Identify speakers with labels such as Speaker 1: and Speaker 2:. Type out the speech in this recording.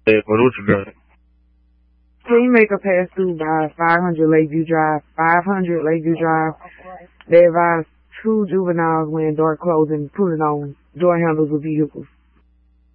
Speaker 1: Hey, what you got?
Speaker 2: Kingmaker passed through by 500 Lakeview Drive. 500 Lakeview Drive. They advised two juveniles wearing dark clothes and pulling on door handles with vehicles.